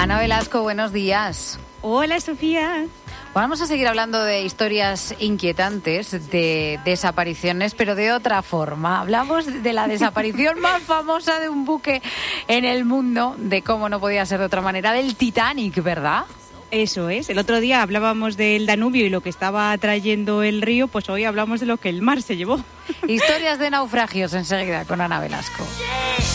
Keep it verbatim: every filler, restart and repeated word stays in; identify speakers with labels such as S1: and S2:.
S1: Ana Velasco, buenos días.
S2: Hola, Sofía.
S1: Vamos a seguir hablando de historias inquietantes, de desapariciones, pero de otra forma. Hablamos de la desaparición más famosa de un buque en el mundo, de cómo no podía ser de otra manera, del Titanic, ¿verdad?
S2: Eso es. El otro día hablábamos del Danubio y lo que estaba trayendo el río, pues hoy hablamos de lo que el mar se llevó.
S1: Historias de naufragios enseguida con Ana Velasco.